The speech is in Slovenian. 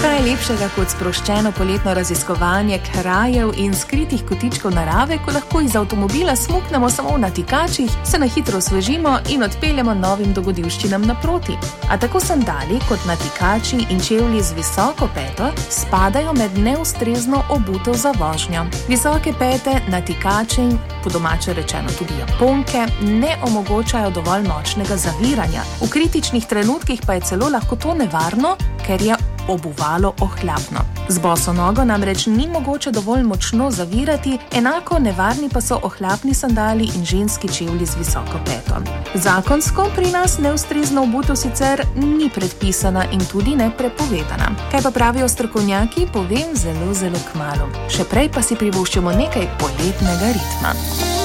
Kaj je lepšega kot sproščeno poletno raziskovanje krajev in skritih kotičkov narave, ko lahko iz avtomobila smuknemo samo v natikačih, se na hitro osvežimo in odpeljemo novim dogodivščinam naproti. A tako sandali kot natikači in čevlji z visoko peto spadajo med neustrezno obutev za vožnjo. Visoke pete, natikači, po domače rečeno tudi japonke, ne omogočajo dovolj močnega zaviranja. V kritičnih trenutkih pa je celo lahko to nevarno, ker je obuvalo ohlapno. Z boso nogo namreč ni mogoče dovolj močno zavirati, enako nevarni pa so ohlapni sandali in ženski čevlji z visoko peto. Zakonsko pri nas neustrezna obutev sicer ni predpisana in tudi ne prepovedana. Kaj pa pravijo strokovnjaki, povem zelo kmalu. Še prej pa si privoščimo nekaj poletnega ritma.